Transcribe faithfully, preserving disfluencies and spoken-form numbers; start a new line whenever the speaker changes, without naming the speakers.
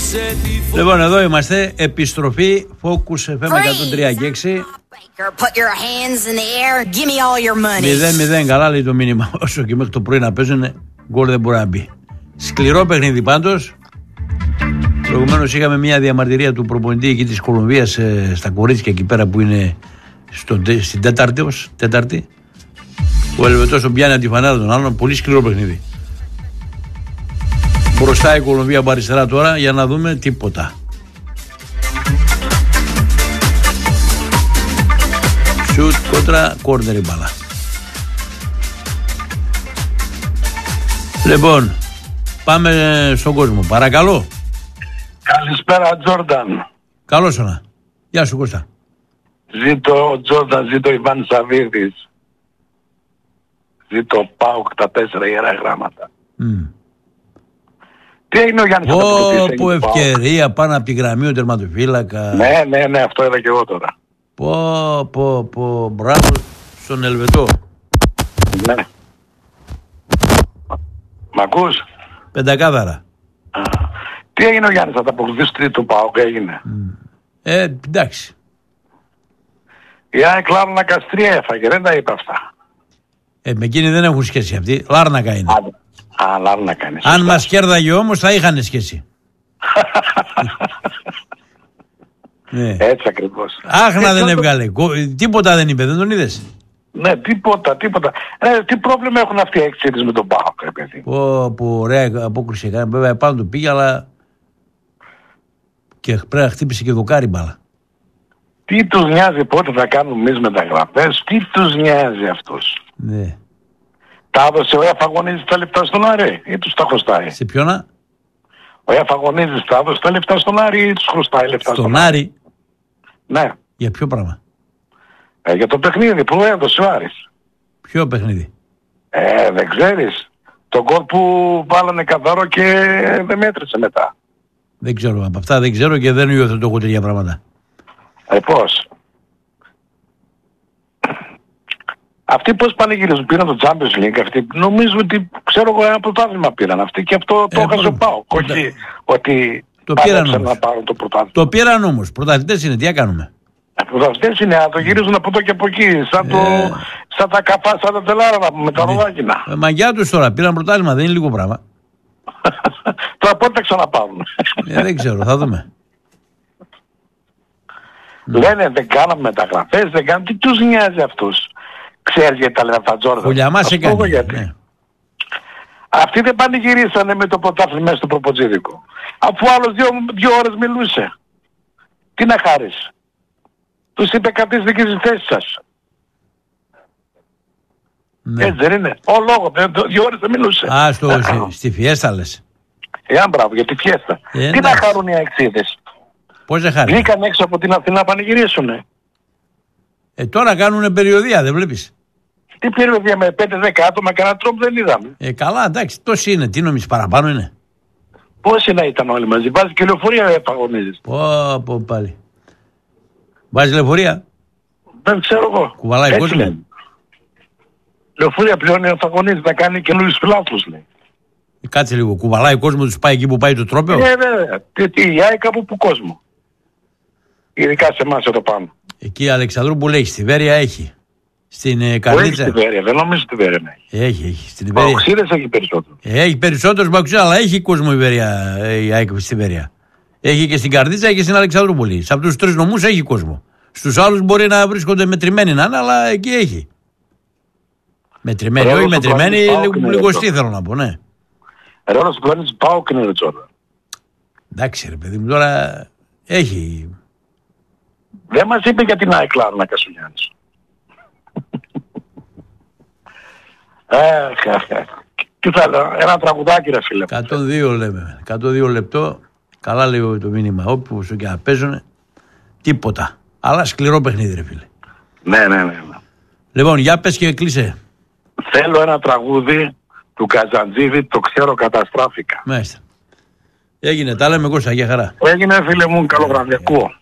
Λοιπόν, εδώ είμαστε. Επιστροφή Focus εφ εμ εκατόν τρία και έξι. μηδέν μηδέν, καλά λέει το μήνυμα. Όσο και μέχρι το πρωί να παίζουν, γκολ δεν μπορεί να μπει. Σκληρό παιχνίδι πάντως. Προηγουμένως είχαμε μια διαμαρτυρία του προπονητή εκεί της Κολομβίας ε, στα κορίτσια εκεί πέρα που είναι στο, στην τέταρτη, ως, τέταρτη. Ο Ελβετός τον πιάνει αντιφανάρα των άλλων. Πολύ σκληρό παιχνίδι. Μπροστά η Κολομβία από αριστερά τώρα για να δούμε τίποτα. Σουτ κόντρα, κόρνερ η μπάλα. Λοιπόν, πάμε στον κόσμο. Παρακαλώ.
Καλησπέρα, Τζόρνταν.
Καλώς ήρθα. Γεια σου, Κώστα.
Ζήτω ο Τζόρνταν, ζήτω Ιβάν Σαββίδης. Ζήτω ΠΑΟΚ, τα τέσσερα ιερά γράμματα. Mm. Τι έγινε ο Γιάννης?
Πω, πω ευκαιρία πάνω από τη γραμμή ο τερματοφύλακα.
Ναι, ναι, ναι, αυτό είδα και εγώ τώρα.
Πω, πω, πω, μπράβο στον Ελβετό.
Ναι. Μ' ακούς?
Πεντακάθαρα.
Α. Τι έγινε ο Γιάννης, θα τα αποκτήσει τρίτο ΠΑΟΚ, έγινε?
Mm. Ε, εντάξει.
Η ΑΕΚ Λάρνακα τρία έφαγε, δεν τα είπα αυτά.
Ε, με εκείνη δεν έχουν σχέση αυτοί. Λάρνακα είναι.
Α, α Λάρνακα είναι.
Αν μας κέρδαγε όμως θα είχαν σχέση. Ναι.
Έτσι ακριβώς.
Άχνα δεν έβγαλε. Τίποτα δεν είπε, δεν τον είδες?
Ναι, τίποτα, τίποτα. Ε, τι πρόβλημα έχουν αυτοί οι έξιδες με τον ΠΑΟΚ, ρε παιδί?
Πω, πω, ωραία απόκριση έκανε. Βέβαια πάνω του πήγε, αλλά και πρέπει να χτύπησε και δοκάρι μπάλα.
Τι τους νοιάζει πότε θα κάνουμε εμείς μεταγραφές, τι τους νοιάζει αυτούς?
Ναι.
Τα έδωσε ο ΕΦ αγωνίζει τα λεπτά στον Άρη ή τους τα χρωστάει?
Σε ποιόνα?
Ο ΕΦ αγωνίζει τα έδωσε τα λεπτά στον Άρη ή τους χρωστάει λεπτά στον,
στον Άρη?
Ναι.
Για ποιο πράγμα?
Ε, για το παιχνίδι που έδωσε ο Άρης.
Ποιο παιχνίδι?
Ε, δεν ξέρεις. Το γκολ που βάλανε καθαρό και δεν μέτρησε μετά.
Δεν ξέρω, από αυτά δεν ξέρω και δεν υιοθετώ εγώ τέτοια πράγματα.
Ε, πώς? Αυτοί πώς πανηγυρίζουν, πήραν το Champions League, αυτοί νομίζω ότι, ξέρω εγώ, ένα πρωτάθλημα πήραν αυτοί και αυτό το έχασε ο ΠΑΟΚ, όχι ότι
το πήραν
να πάρουν το πρωτάθλημα.
Το πήραν όμως, πρωταθλητές είναι, τι να κάνουμε?
Πρωταθλητές είναι, να το γυρίζουν από εδώ και από εκεί, σαν, ε... το, σαν τα καφά, σαν τα τελάρα με τα ροδάκινα.
Ε, μαγιά τους τώρα, πήραν πρωτάθλημα, δεν είναι λίγο πράγμα.
Τώρα πότε θα ξαναπάρουν?
Ε, δεν ξέρω, θα δούμε.
Λένε δεν κάναμε μεταγραφές, δεν κάναμε, τι τους νοιάζει αυτούς? Ξέρεις γιατί τα λένε αυτά, Τζόρνταν?
Χουλιά μας έκανε. Ναι.
Αυτοί δεν πανηγυρίσανε με το πρωτάθλημα στο προποτζίδικο. Αφού άλλος δύο, δύο ώρες μιλούσε. Τι να χάρεις? Τους είπε καθίστε και στη θέση σας. Ναι. Έτσι δεν είναι? Ο λόγος, δύο ώρες δεν μιλούσε.
Α, στο, ε, στη, στη φιέστα λες.
Ε, αν μπράβο, για τη φιέστα. Ε, τι να χαρούν οι αεξίδες?
Πώς δεν χάρη?
Βγήκαν έξω από την Αθηνά να πανηγυρίσουνε.
Ε, τώρα κάνουνε περιοδία, δεν βλέπεις?
Τι περιοδία με πέντε δέκα άτομα, κανένα τρόπο δεν είδαμε.
Ε, καλά, εντάξει, τόσοι είναι. Τι νομίζεις, παραπάνω είναι?
Πόσοι να ήταν όλοι μαζί? Βάζει και λεωφορεία επαγωνίζεις.
Πω, πω πάλι. Βάζει λεωφορεία?
Δεν ξέρω εγώ.
Κουβαλάει κόσμο.
Λεωφορεία πλέον επαγωνίζει να κάνει καινούριους φιλάθλους, λέει.
Ε, κάτσε λίγο, κουβαλάει κόσμο, τους πάει εκεί που πάει το τρόπαιο.
Ε, βέβαια. Τι, τι, η ΑΕΚ από που κόσμο. Ειδικά σε εμάς εδώ πάνω.
Εκεί η Αλεξανδρούπολη έχει, στη Βέρεια έχει. Στην ε, Καρδίτσα.
Έχει στη Βέρεια, δεν νομίζω στη Βέρεια να έχει.
Έχει, έχει. Στην Βέρεια.
Παοξίδες έχει περισσότερο.
Ε, έχει περισσότερους Παοξίδες, αλλά έχει κόσμο η Βέρεια, η ΑΕΚ στη Βέρεια. Έχει και στην Καρδίτσα και στην Αλεξανδρούπολη. Σε αυτούς τους τρεις νομούς έχει κόσμο. Στους άλλους μπορεί να βρίσκονται μετρημένοι να είναι, αλλά εκεί έχει. Μετρημένοι, όχι μετρημένοι, λιγοστή θέλω να πω, ναι.
Ρε όλος ο πλανήτης ΠΑΟΚ είναι, ρε Τζόρνταν.
Εντάξει ρε παιδί μου, τώρα έχει.
Δεν μας είπε για την ΑΕΚ Λάρνακα ο Γιάννης. Τι θα λέω, ένα τραγουδάκι ρε φίλε.
εκατόν δύο λέμε, εκατόν δύο λεπτό, καλά λέει το μήνυμα, όπου σου και να παίζουνε, τίποτα. Αλλά σκληρό παιχνίδι ρε φίλε.
Ναι, ναι, ναι.
Λοιπόν, για πες και κλείσε.
Θέλω ένα τραγούδι του Καζαντζίδη, το ξέρω καταστράφηκα.
Μάλιστα. Έγινε, τα λέμε Κώστα, για χαρά.
Έγινε φίλε μου, καλό βράδυ, ακούω.